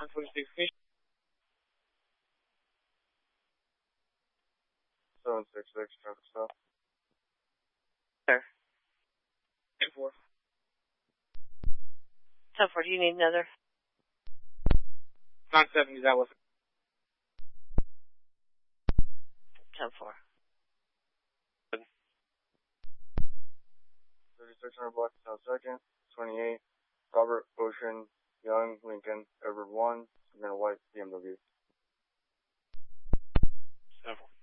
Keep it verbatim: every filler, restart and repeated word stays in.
one twenty-six Fish. seven six six, traffic stop. Sir. ten four. ten four, do you need another? nine seventy, that was. ten four. thirty-six hundred block South second, twenty-eight, Robert Ocean, Young, Lincoln, Edward one, and a white B M W. Several.